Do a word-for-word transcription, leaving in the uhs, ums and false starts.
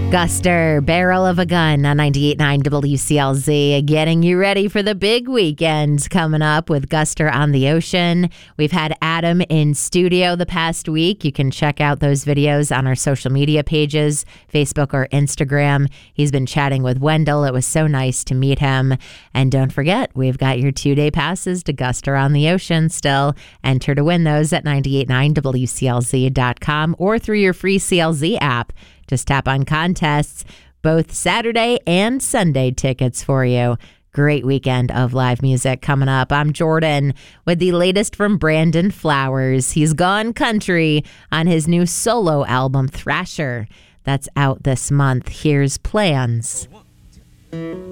Guster, Barrel of a Gun on ninety-eight point nine W C L Z, getting you ready for the big weekend coming up with Guster on the Ocean. We've had Adam in studio the past week. You can check out those videos on our social media pages, Facebook or Instagram. He's been chatting with Wendell. It was so nice to meet him. And don't forget, we've got your two-day passes to Guster on the Ocean still. Enter to win those at ninety-eight point nine W C L Z dot com or through your free C L Z app. Just tap on contests, both Saturday and Sunday tickets for you. Great weekend of live music coming up. I'm Jordan with the latest from Brandon Flowers. He's gone country on his new solo album, Thrasher. That's out this month. Here's Plans.